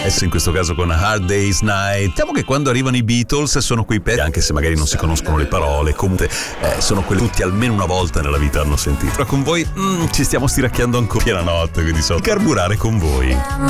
Yes, in questo caso con Hard Day's Night. Diciamo che quando arrivano i Beatles sono quei pezzi, anche se magari non si conoscono le parole, comunque sono quelli che tutti almeno una volta nella vita hanno sentito. Però con voi ci stiamo stiracchiando ancora la notte, quindi so carburare con voi.